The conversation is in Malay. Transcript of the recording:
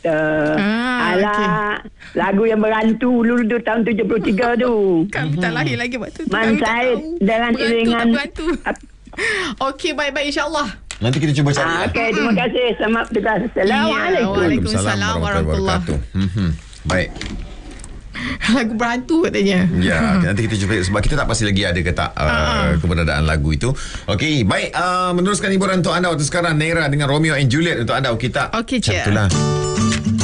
Alah, lagu yang berantu dulu tu tahun 73 tu. Kami tak lahir lagi waktu tu. Man Said dengan iringan. Berantu. Okey, baik-baik, insyaAllah. Nanti kita cuba cari. Okey, terima kasih. Selamat bertugas. Assalamualaikum. Waalaikumsalam warahmatullahi. Baik. Lagu berantu katanya. Ya, nanti kita cuba sebab kita tak pasti lagi ada ke tak keberadaan lagu itu. Okey, baik, meneruskan hiburan untuk anda waktu sekarang, Naira dengan Romeo and Juliet untuk anda. Okey tak? Okey, Macam itulah.